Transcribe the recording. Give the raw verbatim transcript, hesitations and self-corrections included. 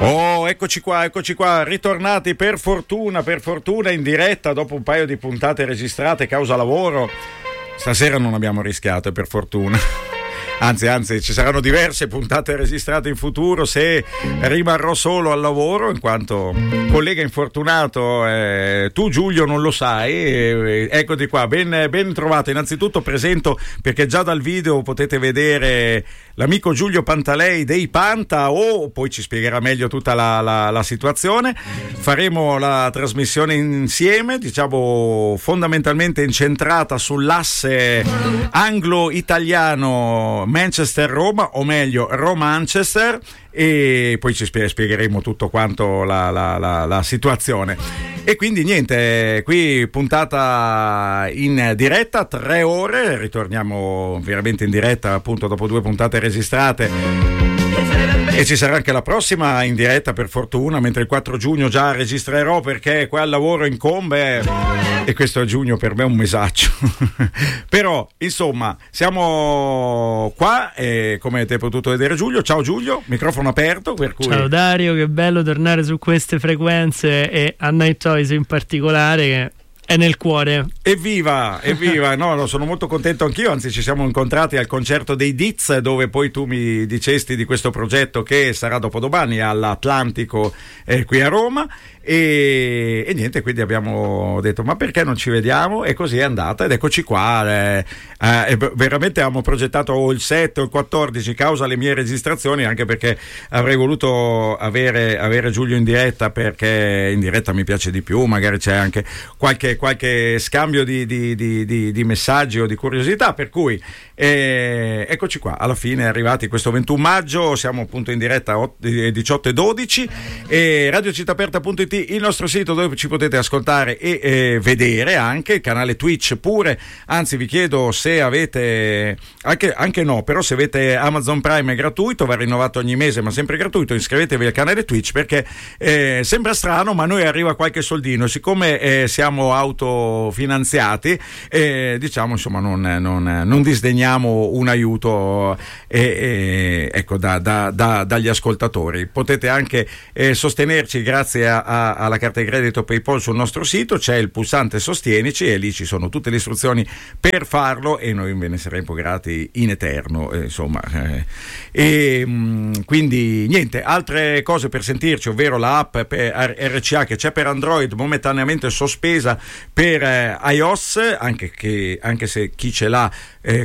Oh, eccoci qua, eccoci qua, ritornati per fortuna, per fortuna in diretta dopo un paio di puntate registrate causa lavoro. Stasera non abbiamo rischiato, per fortuna. Anzi, anzi, ci saranno diverse puntate registrate in futuro se rimarrò solo al lavoro, in quanto collega infortunato. Eh, tu Giulio non lo sai, eh, eccoti qua, ben, ben trovato. Innanzitutto presento, perché già dal video potete vedere l'amico Giulio Pantalei dei Panta, o poi ci spiegherà meglio tutta la, la, la situazione. Faremo la trasmissione insieme, diciamo fondamentalmente incentrata sull'asse anglo-italiano Manchester-Roma, o meglio Roma-Manchester, e poi ci spiegheremo tutto quanto la, la, la, la situazione. E quindi niente, qui puntata in diretta, tre ore, ritorniamo veramente in diretta appunto dopo due puntate registrate. E ci sarà anche la prossima in diretta, per fortuna, mentre il quattro giugno già registrerò, perché qua al lavoro incombe, e questo a giugno per me è un mesaccio. Però insomma siamo qua, e come avete potuto vedere Giulio, ciao Giulio, microfono aperto, per cui... Ciao Dario, che bello tornare su queste frequenze, e a Night Toys in particolare, che è nel cuore. Evviva, evviva, no, no, sono molto contento anch'io, anzi ci siamo incontrati al concerto dei Diz, dove poi tu mi dicesti di questo progetto che sarà dopodomani all'Atlantico, eh, qui a Roma, e, e niente, quindi abbiamo detto ma perché non ci vediamo, e così è andata, ed eccoci qua. eh, eh, veramente abbiamo progettato o il sette o il quattordici causa le mie registrazioni, anche perché avrei voluto avere, avere Giulio in diretta, perché in diretta mi piace di più, magari c'è anche qualche qualche scambio di, di, di, di, di messaggi o di curiosità, per cui eh, eccoci qua, alla fine arrivati questo ventuno maggio, siamo appunto in diretta diciotto e dodici, e radio città aperta punto it, il nostro sito dove ci potete ascoltare e eh, vedere, anche il canale Twitch pure, anzi vi chiedo se avete anche, anche no, però se avete Amazon Prime è gratuito, va rinnovato ogni mese ma sempre gratuito, iscrivetevi al canale Twitch, perché eh, sembra strano ma noi arriva qualche soldino, siccome eh, siamo autofinanziati, eh, diciamo insomma non, non, non disdegniamo un aiuto, eh, eh, ecco da, da, da, dagli ascoltatori. Potete anche eh, sostenerci grazie a, a, alla carta di credito PayPal sul nostro sito, c'è il pulsante sostienici e lì ci sono tutte le istruzioni per farlo, e noi ve ne saremo grati in eterno, eh, insomma eh. E mh, quindi niente, altre cose per sentirci, ovvero la app per R C A che c'è per Android, momentaneamente sospesa per eh, iOS, anche, che, anche se chi ce l'ha eh,